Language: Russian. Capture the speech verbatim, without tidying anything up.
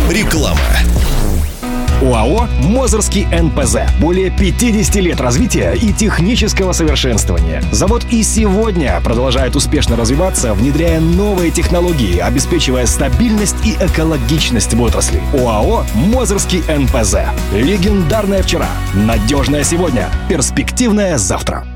Реклама. ОАО «Мозырский эн пэ зэ». Более пятьдесят лет развития и технического совершенствования. Завод и сегодня продолжает успешно развиваться, внедряя новые технологии, обеспечивая стабильность и экологичность в отрасли. ОАО «Мозырский эн пэ зэ». Легендарное вчера, надежное сегодня, перспективное завтра.